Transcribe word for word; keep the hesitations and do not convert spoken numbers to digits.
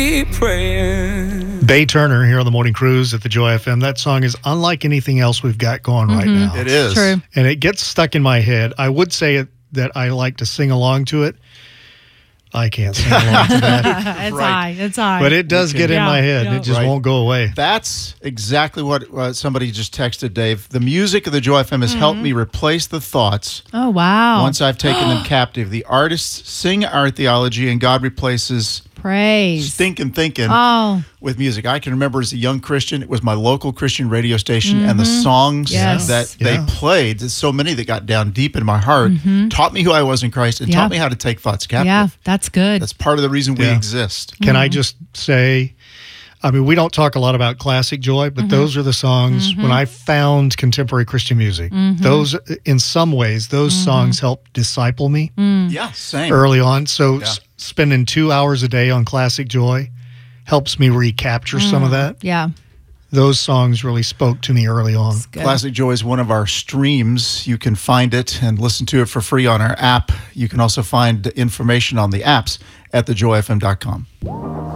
Praying. Bay Turner here on the Morning Cruise at the Joy F M. That song is unlike anything else we've got going right Mm-hmm. now. It is. True. And it gets stuck in my head. I would say it, that I like to sing along to it. I can't sing along to that. It's Right. high. It's high. But it does get in Yeah, my head. yeah. It just Right. won't go away. That's exactly what uh, somebody just texted, Dave. The music of the Joy F M has helped me replace the thoughts Oh, wow. once I've taken them captive. The artists sing our theology, and God replaces Praise. stinking thinking Oh, with music. I can remember as a young Christian, it was my local Christian radio station, and the songs Yes. that Yeah. they played, there's so many that got down deep in my heart, taught me who I was in Christ, and Yeah. taught me how to take thoughts captive. yeah, that's good. That's part of the reason we Yeah. exist. Can I just say, I mean, we don't talk a lot about classic joy, but those are the songs when I found contemporary Christian music. Those, in some ways, those songs helped disciple me Yeah, same. early on. So Yeah. s- spending two hours a day on classic joy helps me recapture some of that. yeah. Those songs really spoke to me early on. Good. Classic Joy is one of our streams. You can find it and listen to it for free on our app. You can also find information on the apps at the joy f m dot com.